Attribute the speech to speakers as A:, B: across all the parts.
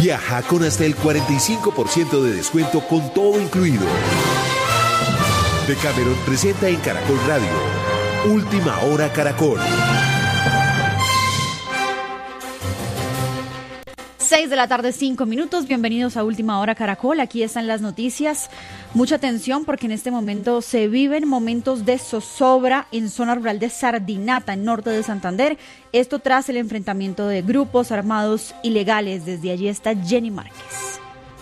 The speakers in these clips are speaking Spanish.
A: Viaja con hasta el 45% de descuento con todo incluido. Decameron presenta en Caracol Radio Última Hora Caracol.
B: 6 de la tarde, 5 minutos. Bienvenidos a Última Hora Caracol. Aquí están las noticias. Mucha atención porque en este momento se viven momentos de zozobra en zona rural de Sardinata, en norte de Santander. Esto tras el enfrentamiento de grupos armados ilegales. Desde allí está Jenny Márquez.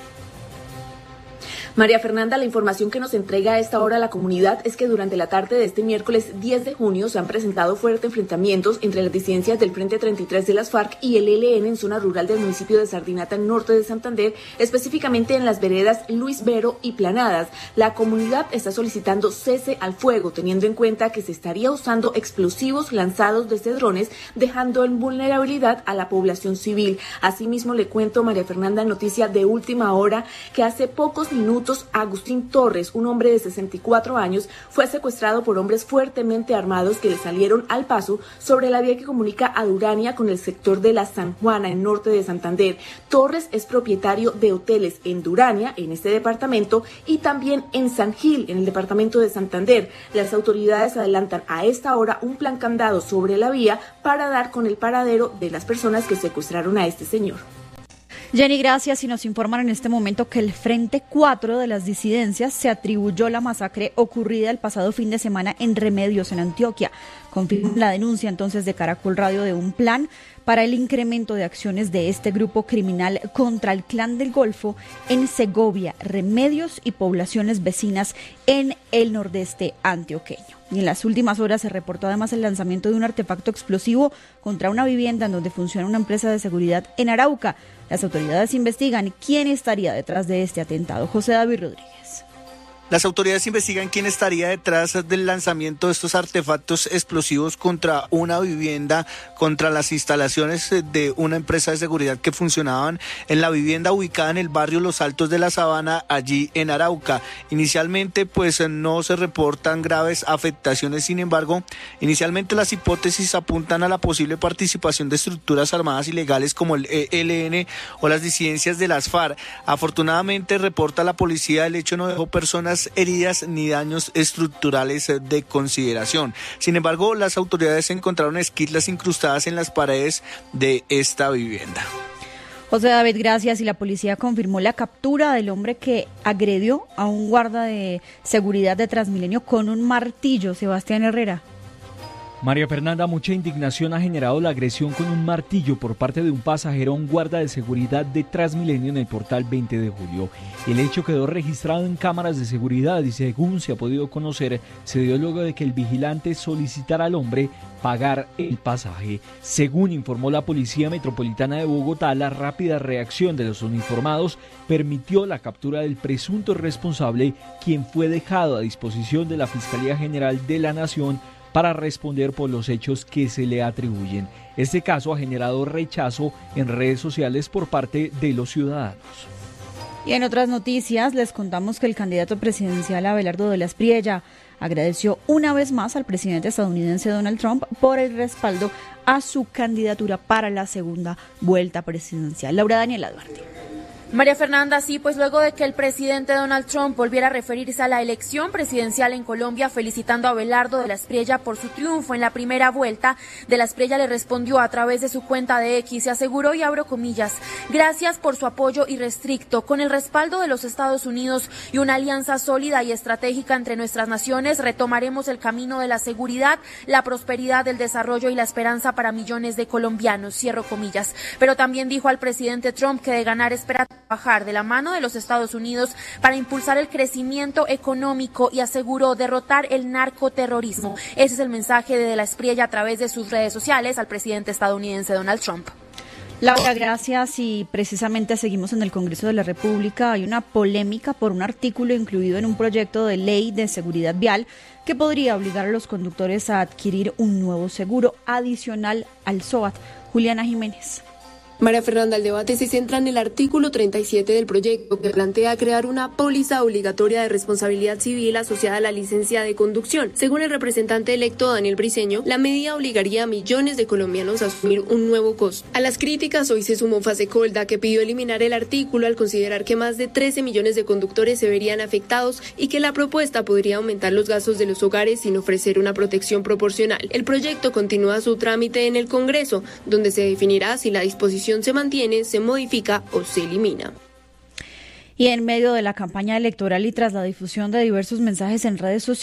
C: María Fernanda, la información que nos entrega a esta hora la comunidad es que durante la tarde de este miércoles 10 de junio se han presentado fuertes enfrentamientos entre las disidencias del Frente 33 de las FARC y el ELN en zona rural del municipio de Sardinata, en norte de Santander, específicamente en las veredas Luis Vero y Planadas. La comunidad está solicitando cese al fuego, teniendo en cuenta que se estaría usando explosivos lanzados desde drones, dejando en vulnerabilidad a la población civil. Asimismo, le cuento, María Fernanda, noticia de última hora, que hace pocos minutos Agustín Torres, un hombre de 64 años, fue secuestrado por hombres fuertemente armados que le salieron al paso sobre la vía que comunica a Durania con el sector de la San Juana, en norte de Santander. Torres es propietario de hoteles en Durania, en este departamento, y también en San Gil, en el departamento de Santander. Las autoridades adelantan a esta hora un plan candado sobre la vía para dar con el paradero de las personas que secuestraron a este señor.
B: Jenny, gracias. Y nos informan en este momento que el Frente 4 de las disidencias se atribuyó la masacre ocurrida el pasado fin de semana en Remedios, en Antioquia. Confirma la denuncia entonces de Caracol Radio de un plan para el incremento de acciones de este grupo criminal contra el Clan del Golfo en Segovia, Remedios y poblaciones vecinas en el nordeste antioqueño. Y en las últimas horas se reportó además el lanzamiento de un artefacto explosivo contra una vivienda en donde funciona una empresa de seguridad en Arauca. Las autoridades investigan quién estaría detrás de este atentado. José David Rodríguez.
D: Las autoridades investigan quién estaría detrás del lanzamiento de estos artefactos explosivos contra una vivienda, contra las instalaciones de una empresa de seguridad que funcionaban en la vivienda ubicada en el barrio Los Altos de la Sabana, allí en Arauca. Inicialmente, pues no se reportan graves afectaciones, sin embargo, inicialmente las hipótesis apuntan a la posible participación de estructuras armadas ilegales como el ELN o las disidencias de las FARC. Afortunadamente, reporta la policía, el hecho no dejó personas heridas ni daños estructurales de consideración. Sin embargo, las autoridades encontraron esquirlas incrustadas en las paredes de esta vivienda.
B: José David, gracias. Y la policía confirmó la captura del hombre que agredió a un guarda de seguridad de Transmilenio con un martillo. Sebastián Herrera.
E: María Fernanda, mucha indignación ha generado la agresión con un martillo por parte de un pasajero a un guarda de seguridad de Transmilenio en el portal 20 de julio. El hecho quedó registrado en cámaras de seguridad y, según se ha podido conocer, se dio luego de que el vigilante solicitara al hombre pagar el pasaje. Según informó la Policía Metropolitana de Bogotá, la rápida reacción de los uniformados permitió la captura del presunto responsable, quien fue dejado a disposición de la Fiscalía General de la Nación para responder por los hechos que se le atribuyen. Este caso ha generado rechazo en redes sociales por parte de los ciudadanos.
B: Y en otras noticias les contamos que el candidato presidencial Abelardo de la Espriella agradeció una vez más al presidente estadounidense Donald Trump por el respaldo a su candidatura para la segunda vuelta presidencial. Laura Daniela Duarte.
F: María Fernanda, sí, pues luego de que el presidente Donald Trump volviera a referirse a la elección presidencial en Colombia, felicitando a Abelardo de la Espriella por su triunfo en la primera vuelta, de la Espriella le respondió a través de su cuenta de X, se aseguró, y abro comillas, gracias por su apoyo irrestricto, con el respaldo de los Estados Unidos y una alianza sólida y estratégica entre nuestras naciones, retomaremos el camino de la seguridad, la prosperidad, el desarrollo y la esperanza para millones de colombianos, cierro comillas. Pero también dijo al presidente Trump que de ganar espera trabajar de la mano de los Estados Unidos para impulsar el crecimiento económico y aseguró derrotar el narcoterrorismo. Ese es el mensaje de la Espriella a través de sus redes sociales al presidente estadounidense Donald Trump.
B: Laura, gracias. Y precisamente seguimos en el Congreso de la República. Hay una polémica por un artículo incluido en un proyecto de ley de seguridad vial que podría obligar a los conductores a adquirir un nuevo seguro adicional al SOAT. Juliana Jiménez.
G: María Fernanda, el debate se centra en el artículo 37 del proyecto, que plantea crear una póliza obligatoria de responsabilidad civil asociada a la licencia de conducción. Según el representante electo Daniel Briceño, la medida obligaría a millones de colombianos a asumir un nuevo costo. A las críticas hoy se sumó Fasecolda, que pidió eliminar el artículo al considerar que más de 13 millones de conductores se verían afectados y que la propuesta podría aumentar los gastos de los hogares sin ofrecer una protección proporcional. El proyecto continúa su trámite en el Congreso, donde se definirá si la disposición se mantiene, se modifica o se elimina.
B: Y en medio de la campaña electoral y tras la difusión de diversos mensajes en redes sociales,